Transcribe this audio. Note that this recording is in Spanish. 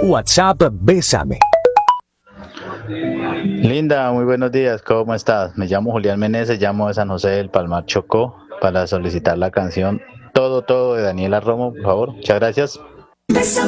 WhatsApp Bésame. Linda, muy buenos días, ¿cómo estás? Me llamo Julián Meneses, llamo de San José del Palmar, Chocó, para solicitar la canción Todo, Todo de Daniela Romo, por favor. Muchas gracias.